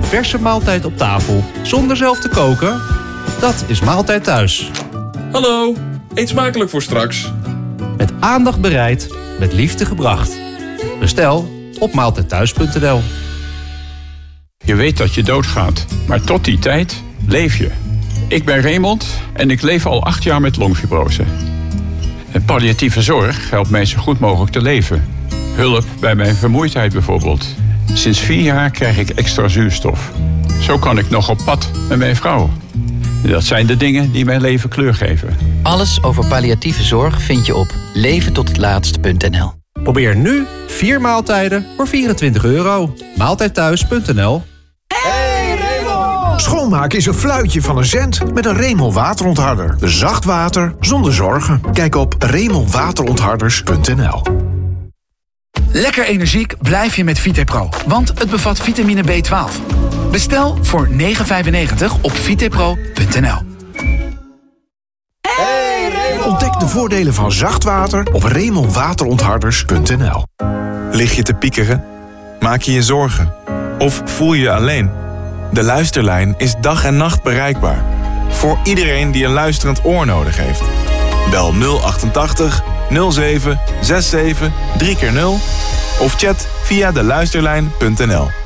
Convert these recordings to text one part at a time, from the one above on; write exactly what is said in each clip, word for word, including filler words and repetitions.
verse maaltijd op tafel zonder zelf te koken? Dat is Maaltijd Thuis. Hallo, eet smakelijk voor straks. Met aandacht bereid, met liefde gebracht. Bestel op maaltijdthuis punt n l. Je weet dat je doodgaat, maar tot die tijd leef je. Ik ben Raymond en ik leef al acht jaar met longfibrose. En palliatieve zorg helpt mij zo goed mogelijk te leven. Hulp bij mijn vermoeidheid bijvoorbeeld. Sinds vier jaar krijg ik extra zuurstof. Zo kan ik nog op pad met mijn vrouw. Dat zijn de dingen die mijn leven kleur geven. Alles over palliatieve zorg vind je op leven tot het laatst punt n l. Probeer nu vier maaltijden voor vierentwintig euro. maaltijdthuis punt n l. Schoonmaken is een fluitje van een cent met een Remel waterontharder. Zacht water zonder zorgen. Kijk op remel waterontharders punt n l. Lekker energiek blijf je met Vitepro, want het bevat vitamine B twaalf. Bestel voor negen vijfennegentig op vitepro punt n l. Ontdek de voordelen van zacht water op remel waterontharders punt n l. Lig je te piekeren? Maak je je zorgen? Of voel je je alleen? De Luisterlijn is dag en nacht bereikbaar. Voor iedereen die een luisterend oor nodig heeft. Bel nul achtentachtig nul zeven zevenenzestig drie keer nul of chat via de luisterlijn punt n l.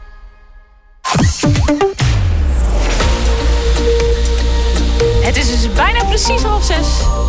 Het is dus bijna precies half zes.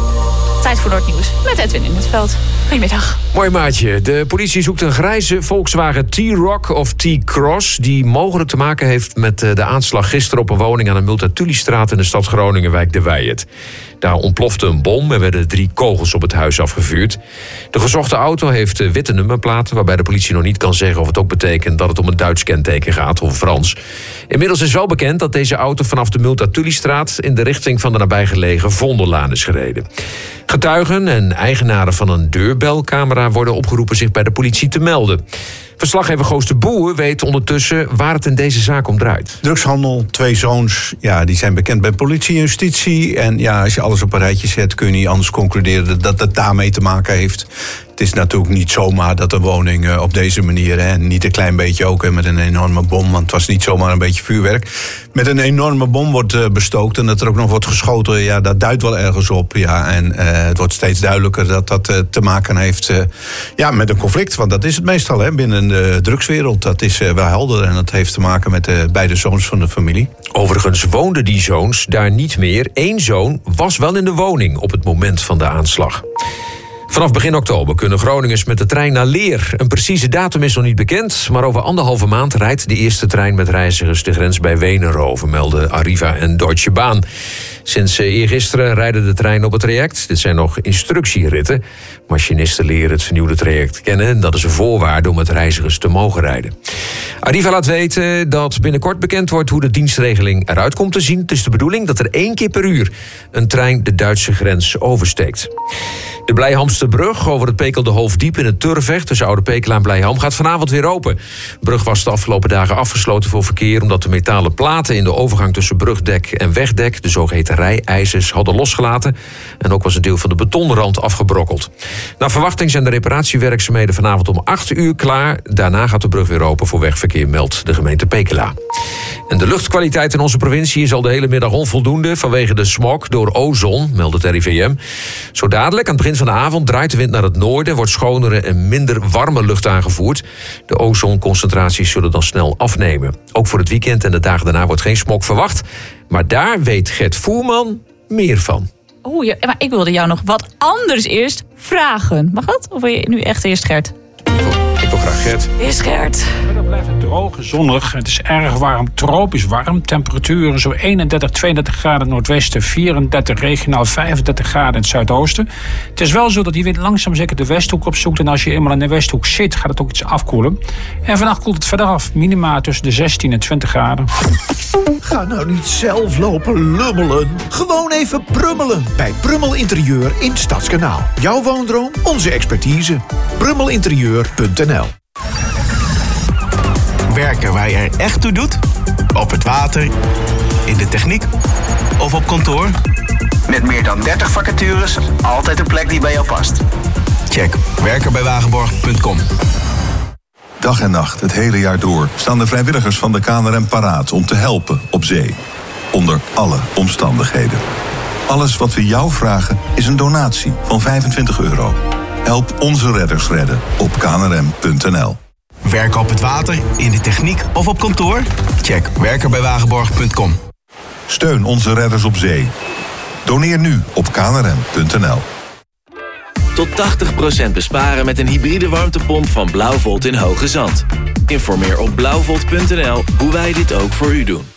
Tijd voor Noordnieuws met Edwin in het veld. Goedemiddag. Mooi maatje. De politie zoekt een grijze Volkswagen T-Roc of T-Cross... die mogelijk te maken heeft met de aanslag gisteren op een woning... aan de Multatulistraat in de stad Groningen, wijk De Weijet. Daar ontplofte een bom en werden drie kogels op het huis afgevuurd. De gezochte auto heeft witte nummerplaten... waarbij de politie nog niet kan zeggen of het ook betekent... dat het om een Duits kenteken gaat of Frans. Inmiddels is wel bekend dat deze auto vanaf de Multatulistraat... in de richting van de nabijgelegen Vondellaan is gereden. Getuigen en eigenaren van een deurbelcamera worden opgeroepen zich bij de politie te melden. Verslaggever Goos de Boer weet ondertussen waar het in deze zaak om draait. Drugshandel, twee zoons, ja, die zijn bekend bij politie en justitie. En ja, als je alles op een rijtje zet, kun je niet anders concluderen dat het daarmee te maken heeft. Het is natuurlijk niet zomaar dat een woning uh, op deze manier, hè, niet een klein beetje ook, hè, met een enorme bom, want het was niet zomaar een beetje vuurwerk, met een enorme bom wordt uh, bestookt en dat er ook nog wordt geschoten, ja, dat duidt wel ergens op. Ja, en uh, het wordt steeds duidelijker dat dat uh, te maken heeft uh, ja, met een conflict, want dat is het meestal, hè, binnen de drugswereld. Dat is uh, wel helder en dat heeft te maken met de beide zoons van de familie. Overigens woonden die zoons daar niet meer. Eén zoon was wel in de woning op het moment van de aanslag. Vanaf begin oktober kunnen Groningers met de trein naar Leer. Een precieze datum is nog niet bekend, maar over anderhalve maand rijdt de eerste trein met reizigers de grens bij Wenen over, melden Arriva en Deutsche Bahn. Sinds eergisteren rijden de treinen op het traject. Dit zijn nog instructieritten. Machinisten leren het vernieuwde traject kennen en dat is een voorwaarde om met reizigers te mogen rijden. Arriva laat weten dat binnenkort bekend wordt hoe de dienstregeling eruit komt te zien. Het is de bedoeling dat er één keer per uur een trein de Duitse grens oversteekt. De Blijhamsterbrug over het Pekelde Hoofddiep in het Turfweg tussen Oude Pekela en Blijham gaat vanavond weer open. De brug was de afgelopen dagen afgesloten voor verkeer omdat de metalen platen in de overgang tussen brugdek en wegdek, de zogeheten rijijzers, hadden losgelaten. En ook was een deel van de betonrand afgebrokkeld. Naar verwachting zijn de reparatiewerkzaamheden vanavond om acht uur klaar. Daarna gaat de brug weer open voor wegverkeer, meldt de gemeente Pekela. En de luchtkwaliteit in onze provincie is al de hele middag onvoldoende vanwege de smog door ozon, meldt het R I V M. Zo dadelijk, aan het begin van de avond, draait de wind naar het noorden, wordt schonere en minder warme lucht aangevoerd. De ozonconcentraties zullen dan snel afnemen. Ook voor het weekend en de dagen daarna wordt geen smog verwacht. Maar daar weet Gert Voerman meer van. Oeh, ja, maar ik wilde jou nog wat anders eerst vragen. Mag dat? Of wil je nu echt eerst Gert? Ik wil graag Gert. Eerst Gert. Dan blijft het droog en zonnig. Het is erg warm, tropisch warm. Temperaturen zo eenendertig, tweeëndertig graden noordwesten, vierendertig regionaal, vijfendertig graden in het zuidoosten. Het is wel zo dat die wind langzaam zeker de westhoek opzoekt. En als je eenmaal in de westhoek zit, gaat het ook iets afkoelen. En vannacht koelt het verder af. Minima tussen de zestien en twintig graden. Ga nou niet zelf lopen lummelen. Gewoon even prummelen bij Prummel Interieur in Stadskanaal. Jouw woondroom, onze expertise. prummelinterieur punt n l. Werken waar je er echt toe doet? Op het water, in de techniek of op kantoor? Met meer dan dertig vacatures, altijd een plek die bij jou past. Check werken bij wagenborg punt com. Dag en nacht, het hele jaar door, staan de vrijwilligers van de K N R M paraat om te helpen op zee. Onder alle omstandigheden. Alles wat we jou vragen is een donatie van vijfentwintig euro. Help onze redders redden op k n r m punt n l. Werken op het water, in de techniek of op kantoor? Check werken bij wagenborg punt com. Steun onze redders op zee. Doneer nu op k n r m punt n l. Tot tachtig procent besparen met een hybride warmtepomp van Blauwvolt in Hoge Zand. Informeer op blauwvolt punt n l hoe wij dit ook voor u doen.